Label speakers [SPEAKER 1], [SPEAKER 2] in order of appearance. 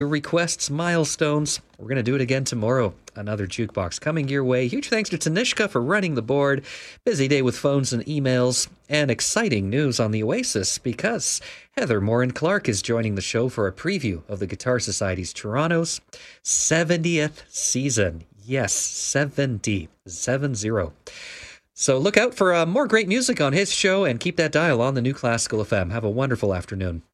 [SPEAKER 1] requests, milestones. We're going to do it again tomorrow. Another jukebox coming your way. Huge thanks to Tanishka for running the board. Busy day with phones and emails. And exciting news on the Oasis because Heather Moran Clark is joining the show for a preview of the Guitar Society's Toronto's 70th season. Yes, 70. 70. So look out for more great music on his show and keep that dial on the New Classical FM. Have a wonderful afternoon.